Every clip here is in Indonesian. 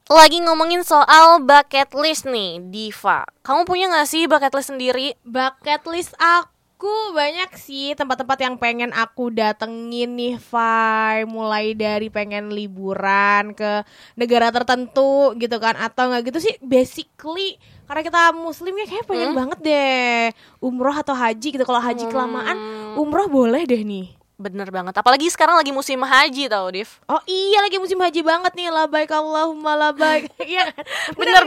Lagi ngomongin soal bucket list nih, Diva. Kamu punya gak sih bucket list sendiri? Bucket list aku banyak sih tempat-tempat yang pengen aku datengin nih, Fai. Mulai dari pengen liburan ke negara tertentu gitu kan. Atau gak gitu sih, basically karena kita muslim ya kayak pengen banget deh umroh atau haji gitu. Kalau haji kelamaan, umroh boleh deh nih. Bener banget, apalagi sekarang lagi musim haji tau, Div. Oh iya, lagi musim haji banget nih. Labaik Allahumma labaik. Iya kan? Bener.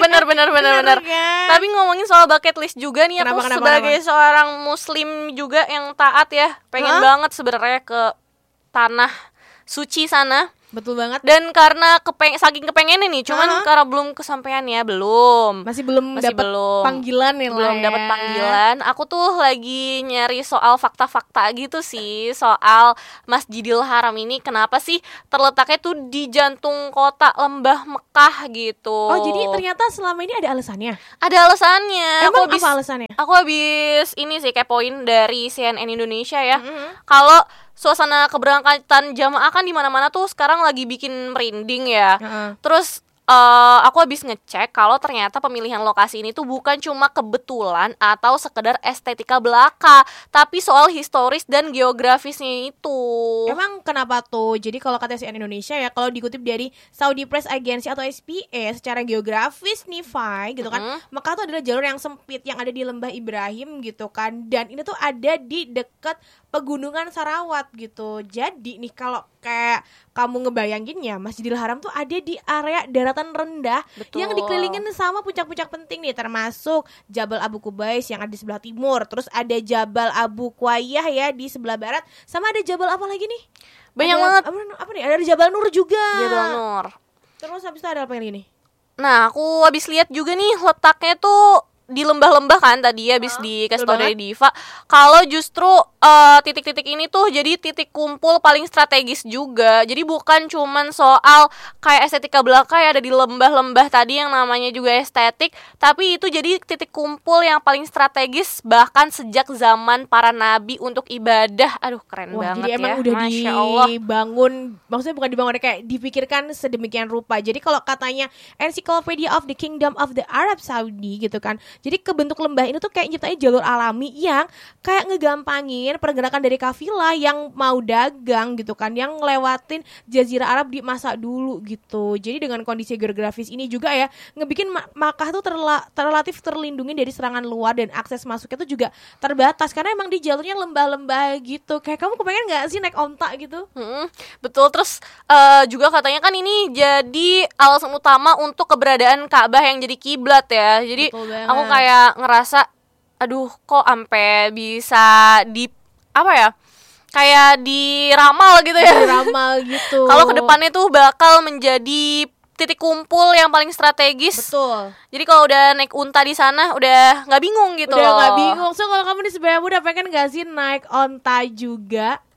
Kan? Tapi ngomongin soal bucket list juga nih, aku Kenapa? sebagai seorang muslim juga yang taat ya, pengen banget sebenarnya ke tanah suci sana. Betul banget. Dan karena saking kepengennya nih, cuman karena belum kesampaian ya, Masih belum dapat panggilan nih, belum dapat panggilan. Aku tuh lagi nyari soal fakta-fakta gitu sih, soal Masjidil Haram ini kenapa sih terletaknya tuh di jantung kota lembah Mekah gitu. Oh, jadi ternyata selama ini ada alasannya? Ada alasannya. Emang apa alasannya? Aku habis ini sih kepoin dari CNN Indonesia ya. Kalau suasana keberangkatan jamaah kan di mana-mana tuh sekarang lagi bikin merinding ya. Terus aku habis ngecek kalau ternyata pemilihan lokasi ini tuh bukan cuma kebetulan atau sekedar estetika belaka, tapi soal historis dan geografisnya itu. Emang kenapa tuh? Jadi kalau kata CNN Indonesia ya, kalau dikutip dari Saudi Press Agency atau SPA, secara geografis nih, Fai, gitu kan, Mekah tuh adalah jalur yang sempit yang ada di lembah Ibrahim gitu kan. Dan ini tuh ada di dekat pegunungan Sarawat gitu. Jadi nih kalau kayak kamu ngebayanginnya, Masjidil Haram tuh ada di area daratan rendah. Betul. Yang dikelilingin sama puncak-puncak penting nih, termasuk Jabal Abu Qubais yang ada di sebelah timur. Terus ada Jabal Abu Qayyah ya di sebelah barat. Sama ada Jabal apa lagi nih? Banyak banget. Apa nih? Ada Jabal Nur juga. Jabal Nur. Terus habis itu ada apa lagi nih? Nah, aku habis lihat juga nih letaknya tuh di lembah-lembah kan tadi habis dikasih tau dari Diva. Kalau justru titik-titik ini tuh jadi titik kumpul paling strategis juga. Jadi bukan cuman soal kayak estetika belaka ya ada di lembah-lembah tadi yang namanya juga estetik, tapi itu jadi titik kumpul yang paling strategis bahkan sejak zaman para nabi untuk ibadah. Aduh, keren banget ya. Jadi emang udah Masya Allah. dibangun, maksudnya bukan dibangun, kayak dipikirkan sedemikian rupa. Jadi kalau katanya Encyclopedia of the Kingdom of the Arab Saudi gitu kan, jadi kebentuk lembah ini tuh kayak nyiptain jalur alami yang kayak ngegampangin pergerakan dari kafilah yang mau dagang gitu kan, yang ngelewatin Jazirah Arab di masa dulu gitu. Jadi dengan kondisi geografis ini juga ya, ngebikin Makkah tuh relatif terlindungi dari serangan luar dan akses masuknya tuh juga terbatas karena emang di jalurnya lembah-lembah gitu. Kayak kamu kepengen nggak sih naik onta gitu? Betul. Terus juga katanya kan ini jadi alasan utama untuk keberadaan Ka'bah yang jadi kiblat ya. Jadi aku kayak ngerasa aduh kok ampe bisa di apa ya, kayak diramal gitu ya. Diramal gitu. Kalau kedepannya tuh bakal menjadi titik kumpul yang paling strategis. Betul. Jadi kalau udah naik unta di sana udah nggak bingung gitu. Udah nggak bingung. So kalau kamu di Sebayamu udah pengen nggak sih naik onta juga?